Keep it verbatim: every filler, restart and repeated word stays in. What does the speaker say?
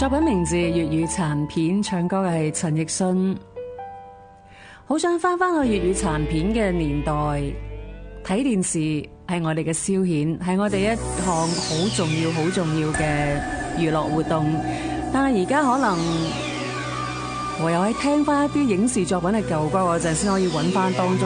作品名字《粵語殘片》，唱歌嘅係陳奕迅。好想翻返去粵語殘片嘅年代，睇電視係我哋嘅消遣，係我哋一項好重要、好重要嘅娛樂活動。但係而家可能唯有喺聽翻一啲影視作品嘅舊歌嗰陣，先可以揾翻當中